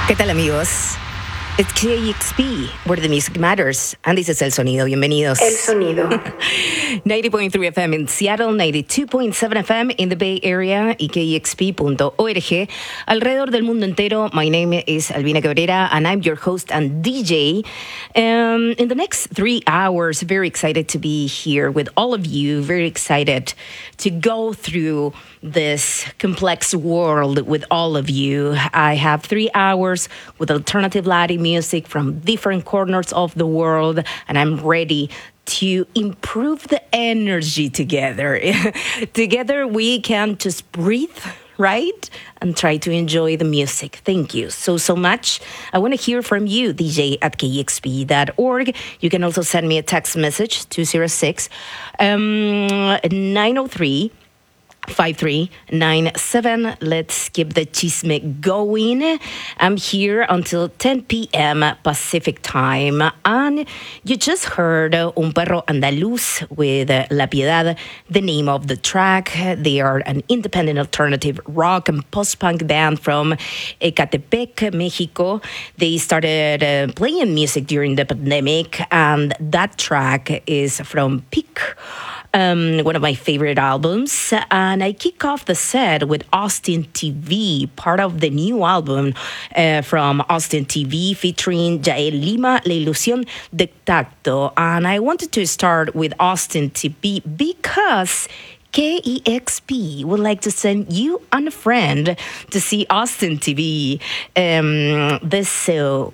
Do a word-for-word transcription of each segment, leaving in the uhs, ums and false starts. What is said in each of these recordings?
¿Qué tal, amigos? It's K X P, where the music matters. And this is El Sonido. Bienvenidos. El Sonido. ninety point three F M in Seattle, ninety-two point seven F M in the Bay Area y K X P dot org. Alrededor del mundo entero, my name is Albina Cabrera, and I'm your host and D J. Um, in the next three hours, very excited to be here with all of you. Very excited to go through this complex world with all of you. I have three hours with alternative Latin music from different corners of the world, and I'm ready to improve the energy together. Together we can just breathe, right? And try to enjoy the music. Thank you so, so much. I want to hear from you, D J at K X P dot org. You can also send me a text message, two oh six, nine oh three, five three nine seven. Let's keep the chisme going. I'm here until ten p.m. Pacific time. And you just heard Un Perro Andaluz with La Piedad, the name of the track. They are an independent alternative rock and post-punk band from Ecatepec, Mexico. They started uh, playing music during the pandemic, and that track is from Peak, Um, one of my favorite albums. And I kick off the set with Austin T V, part of the new album uh, from Austin T V featuring Jael Lima, La Ilusión de Tacto. And I wanted to start with Austin T V because K E X P would like to send you and a friend to see Austin T V um, this uh,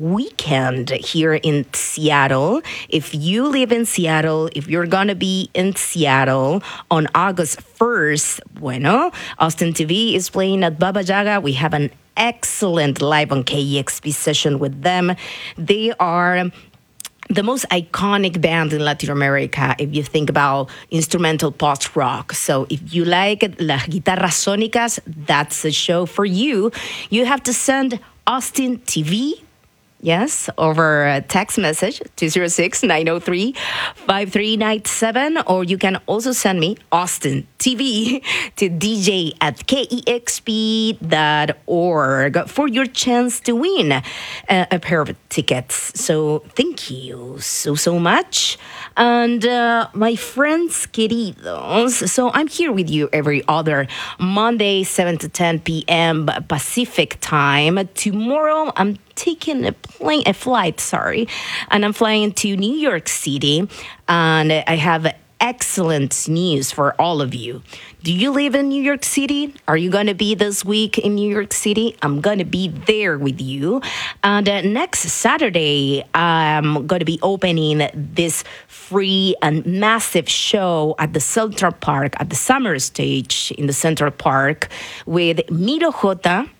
weekend here in Seattle. If you live in Seattle, if you're gonna be in Seattle on August first, bueno, Austin T V is playing at Baba Yaga. We have an excellent live on K E X P session with them. They are the most iconic band in Latin America if you think about instrumental post-rock. So if you like las guitarras sónicas, that's the show for you. You have to send Austin T V, yes, over a text message, two oh six, nine oh three, five three nine seven, or you can also send me Austin T V to D J at K E X P dot org for your chance to win a, a pair of tickets. So thank you so, so much. And uh, my friends queridos, so I'm here with you every other Monday, seven to ten p.m. Pacific time. Tomorrow, I'm taking a plane, a flight, sorry, and I'm flying to New York City, and I have excellent news for all of you. Do you live in New York City? Are you going to be this week in New York City? I'm going to be there with you. And uh, next Saturday, I'm going to be opening this free and massive show at the Central Park, at the Summer Stage in the Central Park with Milo J,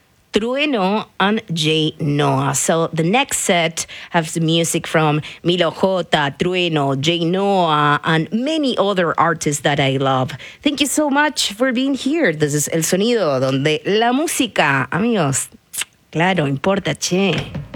Trueno, and J Noah. So the next set has the music from Milo J, Trueno, J Noah, and many other artists that I love. Thank you so much for being here. This is El Sonido, donde la música, amigos, claro, importa, che.